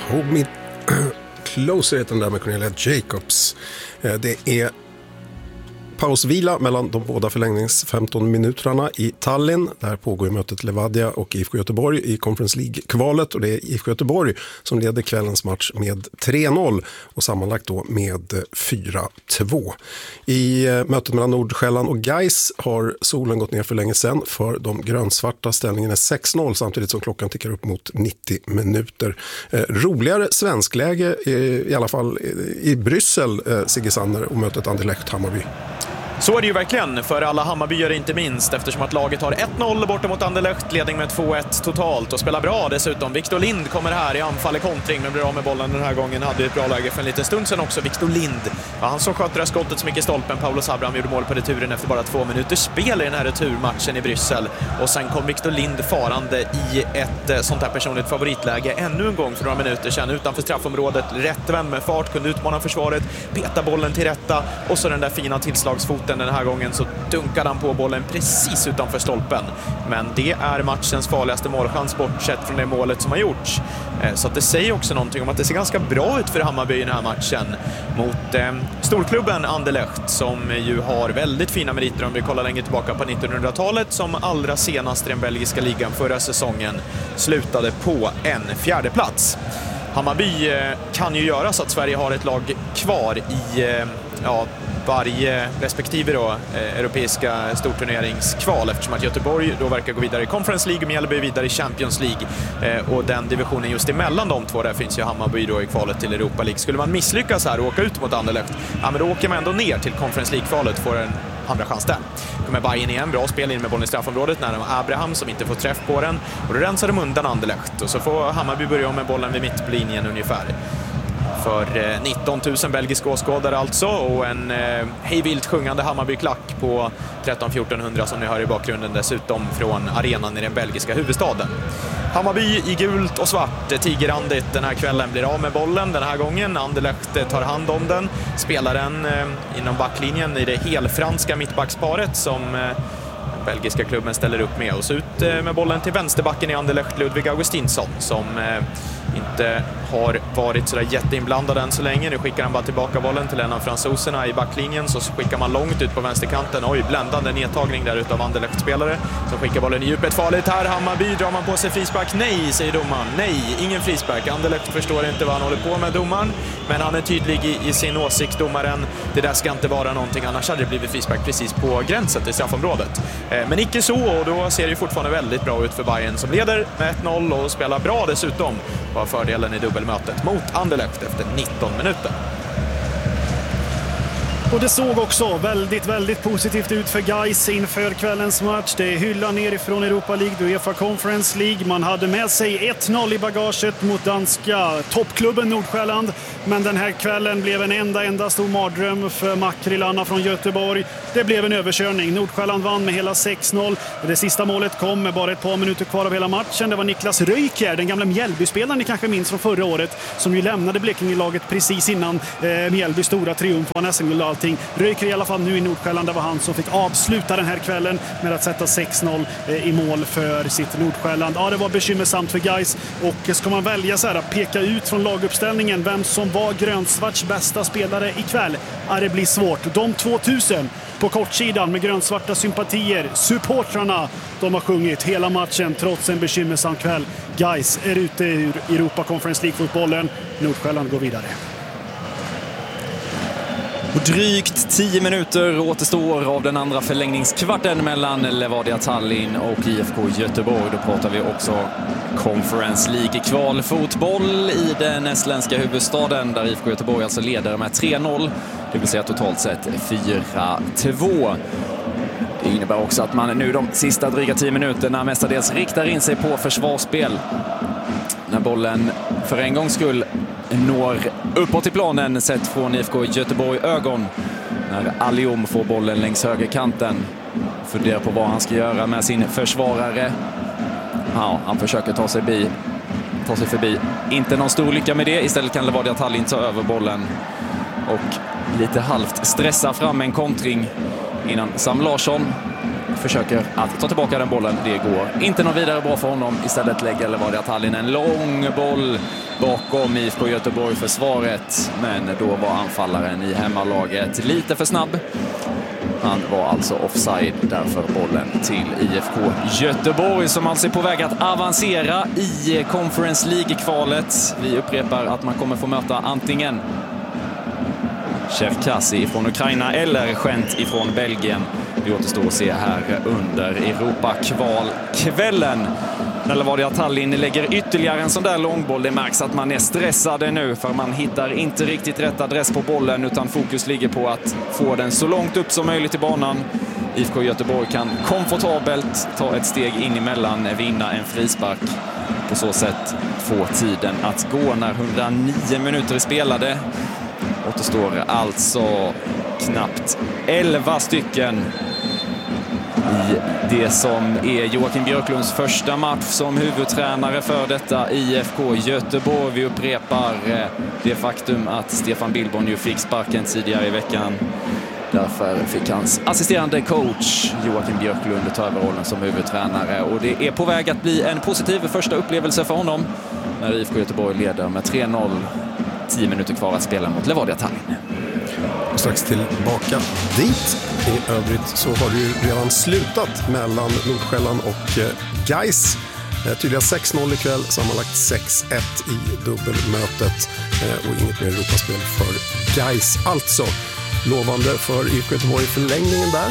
Hold Me Closer heter den där med Cornelia Jacobs. Det är pausvila mellan de båda förlängnings 15 minuterna i Tallinn. Där pågår mötet Levadia och IFK Göteborg i Conference League-kvalet. Och det är IFK Göteborg som leder kvällens match med 3-0 och sammanlagt då med 4-2. I mötet mellan Nordsjälland och Gais har solen gått ner för länge sedan. För de grönsvarta ställningen är 6-0 samtidigt som klockan tickar upp mot 90 minuter. Roligare svenskläge i alla fall i Bryssel, Sigge Sander, och mötet Anderlecht-Hammarby. Så är det ju verkligen för alla Hammarbyare, inte minst eftersom att laget har 1-0 borta mot Anderlecht, ledning med 2-1 totalt och spelar bra dessutom. Victor Lind kommer här i anfall i kontring men blir av med bollen den här gången. Hade ett bra läge för en liten stund sedan också, Victor Lind. Ja, han som sköt det där skottet som gick i stolpen. Paulus Abraham gjorde mål på returen efter bara 2 minuters spel i den här returmatchen i Bryssel. Och sen kom Victor Lind farande i ett sånt här personligt favoritläge ännu en gång för några minuter sedan utanför straffområdet. Rättvänd med fart, kunde utmana försvaret, peta bollen till rätta och så den där fina tillslagsfoten. Den här gången så dunkade han på bollen precis utanför stolpen. Men det är matchens farligaste målchans bortsett från det målet som har gjorts. Så att det säger också någonting om att det ser ganska bra ut för Hammarby i den här matchen mot storklubben Anderlecht som ju har väldigt fina meriter om vi kollar längre tillbaka på 1900-talet, som allra senast i den belgiska ligan förra säsongen slutade på en 4:e plats. Hammarby kan ju göra så att Sverige har ett lag kvar i varje respektive då, europeiska storturneringskval, eftersom att Göteborg då verkar gå vidare i Conference League och Mjällby vidare i Champions League. Och den divisionen just emellan de två, där finns ju Hammarby då i kvalet till Europa League. Skulle man misslyckas här och åka ut mot Anderlecht, ja, men då åker man ändå ner till Conference League-kvalet, får en andra chans där. Kommer Bayern igen, bra spel in med bollen i straffområdet när det var Abraham som inte får träff på den. Och då rensar de undan Anderlecht och så får Hammarby börja med bollen vid mittlinjen ungefär. För 19 000 belgiska åskådare alltså, och en hejvilt sjungande Hammarby-klack på 13-1400 som ni hör i bakgrunden dessutom från arenan i den belgiska huvudstaden. Hammarby i gult och svart, tigerrandigt den här kvällen, blir av med bollen den här gången. Anderlecht tar hand om den, spelar den inom backlinjen i det helfranska mittbacksparet som belgiska klubben ställer upp med, och så ut med bollen till vänsterbacken i Anderlecht, Ludvig Augustinsson, som inte har varit sådär jätteinblandad än så länge. Nu skickar han bara tillbaka bollen till en av fransoserna i backlinjen, så skickar man långt ut på vänsterkanten. Oj, bländande nedtagning där utav Anderlecht-spelare som skickar bollen i djupet. Farligt här, Hammarby, drar man på sig frispark? Nej, säger domaren. Nej, ingen frispark. Anderlecht förstår inte vad han håller på med, domaren, men han är tydlig i sin åsikt, domaren. Det där ska inte vara någonting, annars hade det blivit frispark precis på gränsen till straffområdet. Men icke så, och då ser det fortfarande väldigt bra ut för Bayern som leder med 1-0 och spelar bra dessutom. Var fördelen i dubbelmötet mot Anderlecht efter 19 minuter. Och det såg också väldigt positivt ut för Gais inför kvällens match. Det är hyllan nerifrån Europa League, UEFA Conference League. Man hade med sig 1-0 i bagaget mot danska toppklubben Nordsjälland. Men den här kvällen blev en enda stor mardröm för makrillarna från Göteborg. Det blev en överkörning. Nordsjälland vann med hela 6-0. Det sista målet kom med bara ett par minuter kvar av hela matchen. Det var Niklas Röjkjær, den gamla Mjällby-spelaren ni kanske minns från förra året, som ju lämnade Blekinge-laget precis innan Mjällbys stora triumf var SM-guld och allting. Röjkjær i alla fall nu i Nordsjälland, det var han som fick avsluta den här kvällen med att sätta 6-0 i mål för sitt Nordsjälland. Ja, det var bekymmersamt för Gais, och ska man välja så här, peka ut från laguppställningen vem som var grönsvarts bästa spelare ikväll, det blir svårt. De 2000 på kortsidan med grönsvarta sympatier, supportrarna, de har sjungit hela matchen trots en bekymmersam kväll. Gais är ute ur Europa Conference League-fotbollen. Nordsjälland går vidare. Och drygt 10 minuter återstår av den andra förlängningskvarten mellan Levadia Tallinn och IFK Göteborg. Då pratar vi också Conference League-kvalfotboll i den estländska huvudstaden, där IFK Göteborg alltså leder med 3-0. Det vill säga totalt sett 4-2. Det innebär också att man nu de sista dryga 10 minuterna mestadels riktar in sig på försvarsspel. När bollen för en gångs skull når uppåt i planen sett från IFK Göteborg ögon. När Aliom får bollen längs högerkanten. Funderar på vad han ska göra med sin försvarare. Ja, han försöker ta sig förbi. Inte någon stor lycka med det. Istället kan Levadia Tallinn ta över bollen och lite halvt stressa fram en kontring innan Sam Larsson försöker att ta tillbaka den bollen. Det går inte någon vidare bra för honom. Istället lägger Levadia Tallinn en lång boll bakom IFK Göteborg-försvaret. Men då var anfallaren i hemmalaget lite för snabb. Han var alltså offside, därför bollen till IFK Göteborg som alltså är på väg att avancera i Conference League-kvalet. Vi upprepar att man kommer få möta antingen Cherkasy från Ukraina eller Gent ifrån Belgien. Det återstår att se här under Europa-kvalkvällen. När Levadia Tallinn lägger ytterligare en sån där långboll, det märks att man är stressade nu för man hittar inte riktigt rätt adress på bollen utan fokus ligger på att få den så långt upp som möjligt i banan. IFK Göteborg kan komfortabelt ta ett steg in emellan, vinna en frispark. På så sätt få tiden att gå när 109 minuter är spelade. Återstår alltså knappt 11 stycken i det som är Joakim Björklunds första match som huvudtränare för detta IFK Göteborg. Vi upprepar det faktum att Stefan Billborn ju fick sparken tidigare i veckan. Därför fick hans assisterande coach Joakim Björklund ta över rollen som huvudtränare. Och det är på väg att bli en positiv första upplevelse för honom när IFK Göteborg leder med 3-0. 10 minuter kvar att spela mot Levadia Tallinn. Strax tillbaka dit. I övrigt så har det ju redan slutat mellan Nordsjälland och Gais. Tydliga 6-0 ikväll, sammanlagt 6-1 i dubbelmötet och inget mer Europaspel för Gais. Alltså lovande för IFK Göteborg i förlängningen där.